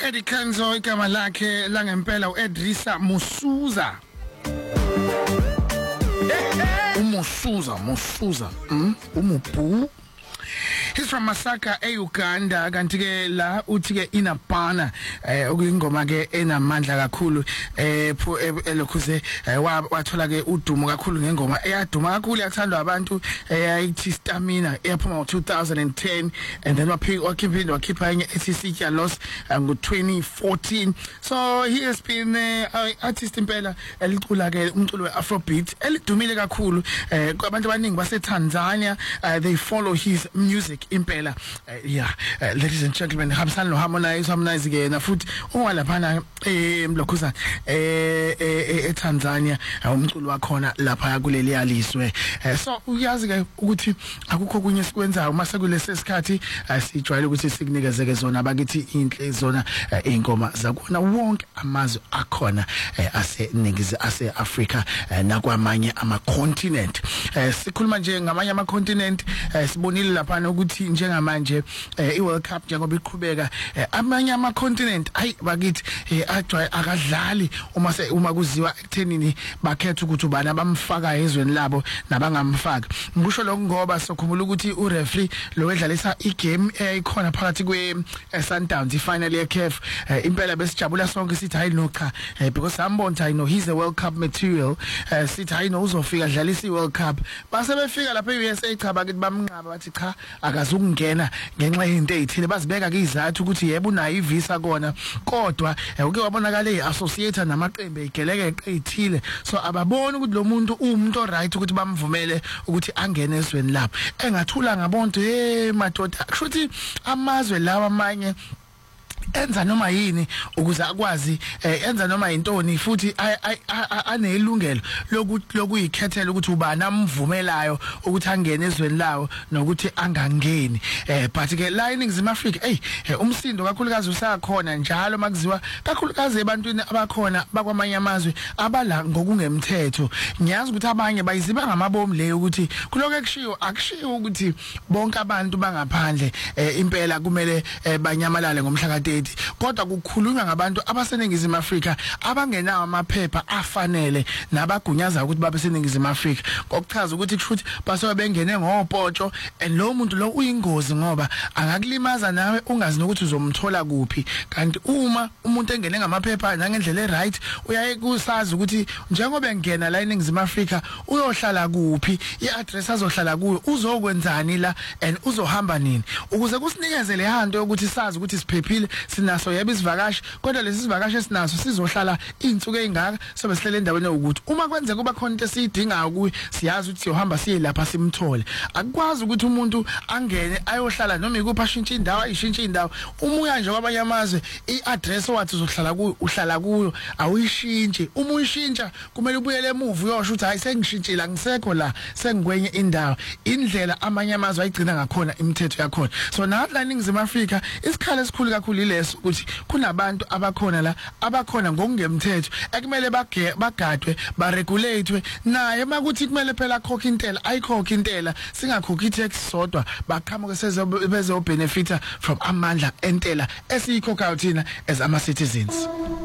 Eddie Kenzo igama lakhe langempela uEdrisa Musuza. Musuza. Umubu. He's from Masaka, Uganda. Kanti ke la uthi ke inabhana okuyingoma ke enamandla kakhulu elokhuze wathola ke udumo kakhulu ngengoma eyaduma kakhulu yathandwa abantu eyayithi Stamina eyaphuma ngo2010 and then wakhipha enye ethi Loss ngo2014. So he has been artist impela elicula ke umculo weAfrobeat elidumile kakhulu kwabantu abaningi base Tanzania. They follow his music impela. Ladies and gentlemen, Hamsan lo harmonize ke na futhi ongalaphana emlokhuza eTanzania umculo wakhona lapha kuleli yaliswe. So uyazi ke ukuthi akukho kunye sikwenzayo uma sekulesi sikhathi sijwayele ukuthi sikunikeze zona abakithi inhle zona ingoma zakona wonke amazwe akhona ase Africa nakwamanye ama continent. Sikhuluma nje ngamanye ama continent sibonile lapha ukuthi njengamanje iWorld Cup njengoba iqhubeka amanye ama continent bakithi akadlali uma kuziwa ekuthenini bakhetha ukuthi ubani abamfaka ezweni labo nabangamfaka. Ngisho lokho ngoba sokhumula ukuthi ureferee lo wedlalisa igame eyikhona phakathi kwe Sundowns ifinal yeCAF impela besijabula sonke sithi hayi no cha because sambona I know he's a World Cup material. Sithi hayi no uzofika dlalisa iWorld Cup base befika lapha eUSA cha bakithi bamnqaba bathi cha akazukungena ngenxa yezinto ezithile bazibeka ke izathu ukuthi yebo unayo ivisa kona kodwa uke wabonakala eassociate namaqembu egeleke ezithile so ababona ukuthi lo muntu umuntu oright ukuthi bamvumele ukuthi angene ezweni lapho engathula ngabonto madoda kushuthi amazwe lawa amanye enza noma yini ukuze akwazi enza noma intoni futhi anelungelo lokuyikhethela ukuthi ubani amvumelayo ukuthi angene ezweni lawo nokuthi angangeni but ke la eNingizimu Afrika umsindo kakhulukazi usakhona njalo makuziwa kakhulukazi ebantwini abakhona bakwamanye amazwe abala ngokungemthetho. Ngiyazi ukuthi abanye bayiziba ngamabomu le ukuthi kuloko ekushiwo akushiwo ukuthi bonke abantu bangaphandle impela kumele banyamalale ngomhla ka kodwa kukhulunywa ngabantu abaseNingizimu Afrika abangenawo amaphepha afanele nabagunyaza ukuthi babe seNingizimu Afrika ngokuchaza ukuthi kushuthi basobe bengene ngopotsho and lo muntu lo uyingozi ngoba angakulimaza nawe ungazi nokuthi uzomthola kuphi. Kanti uma umuntu engene ngamaphepha nangendlela eright uyaye kusazi ukuthi njengoba engena la eNingizimu Afrika uyohlala kuphi, iaddress azohlala kuyo, uzokwenzani la and uzohamba nini ukuze kusinikeze le hanto yokuthi sazi ukuthi siphephile sinaso yebo isivakashi kodwa lesi sivakashi esinaso sizohlala izinsuku ezingaka sobe sihlele endaweni ukuthi uma kwenze kuba khona into esiyidingayo kuyi siyazi ukuthi siyohamba siye lapha simthole. Akukwazi ukuthi umuntu angene ayohlala noma ikuphi ashintshe indawo ayishintshe indawo umuya nje kwabanye amazwe iaddress wathi uzohlala kuyo uhlala kuyo awuyishintshe. Uma uyishintsha kumele ubuyele emuva uyosho ukuthi hayi sengishintshile ngisekho la sengikwenye indawo. Indlela amanye amazwe ayigcina ngakhona imithetho yakhona. So nathi la eNingizimu Afrika isikhala esikhulu kakhulu ileso ukuthi kunabantu abakhona la abakhona ngokungemthetho ekumele bagadwe baregulate naye makuthi kumele phela akhokhe intela ayikhokhe intela singakhokhi tax sodwa baqhamuke bezobhenefita from amandla entela esiyikhokha thina as ama citizens.